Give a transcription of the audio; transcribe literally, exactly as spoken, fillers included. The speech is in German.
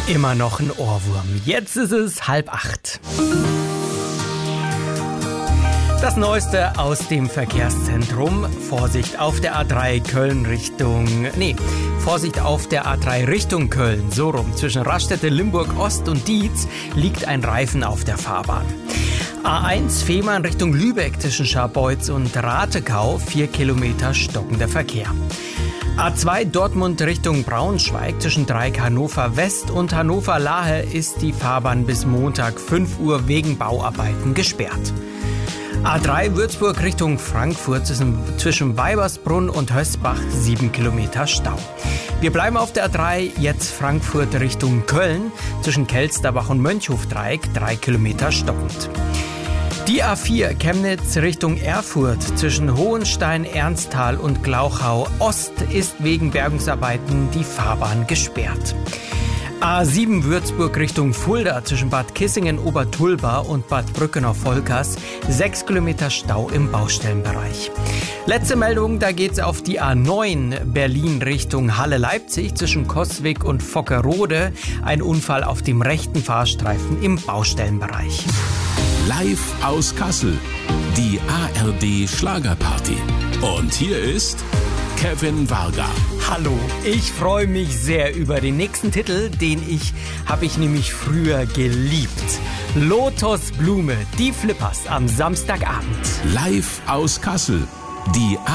Immer noch ein Ohrwurm. Jetzt ist es halb acht. Das Neueste aus dem Verkehrszentrum. Vorsicht auf der A drei Köln Richtung... Nee, Vorsicht auf der A drei Richtung Köln. So rum. Zwischen Raststätte, Limburg Ost und Dietz liegt ein Reifen auf der Fahrbahn. A eins Fehmarn Richtung Lübeck zwischen Scharbeutz und Ratekau. Vier Kilometer stockender Verkehr. A zwei Dortmund Richtung Braunschweig zwischen Dreieck Hannover West und Hannover Lahe ist die Fahrbahn bis Montag fünf Uhr wegen Bauarbeiten gesperrt. A drei Würzburg Richtung Frankfurt zwischen Weibersbrunn und Hösbach sieben Kilometer Stau. Wir bleiben auf der A drei, jetzt Frankfurt Richtung Köln zwischen Kelsterbach und Mönchhofdreieck drei Kilometer stockend. Die A vier Chemnitz Richtung Erfurt zwischen Hohenstein, Ernsthal und Glauchau Ost ist wegen Bergungsarbeiten die Fahrbahn gesperrt. A sieben Würzburg Richtung Fulda zwischen Bad Kissingen, Obertulba und Bad Brückenau-Volkers sechs Kilometer Stau im Baustellenbereich. Letzte Meldung, da geht's auf die A neun Berlin Richtung Halle-Leipzig zwischen Coswig und Vockerode. Ein Unfall auf dem rechten Fahrstreifen im Baustellenbereich. Live aus Kassel, die A R D Schlagerparty. Und hier ist Kevin Varga. Hallo, ich freue mich sehr über den nächsten Titel, den ich habe ich nämlich früher geliebt. Lotus Blume, die Flippers am Samstagabend. Live aus Kassel, die A